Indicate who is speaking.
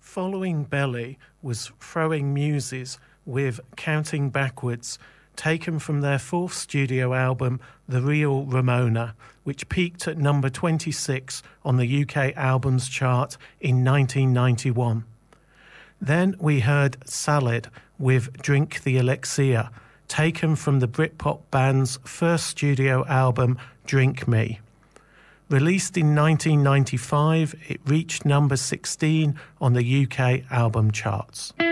Speaker 1: Following Belly was Throwing Muses with Counting Backwards, taken from their fourth studio album, The Real Ramona, which peaked at number 26 on the UK Albums Chart in 1991. Then we heard Salad with Drink the Elixir, taken from the Britpop band's first studio album, Drink Me. Released in 1995, it reached number 16 on the UK album charts.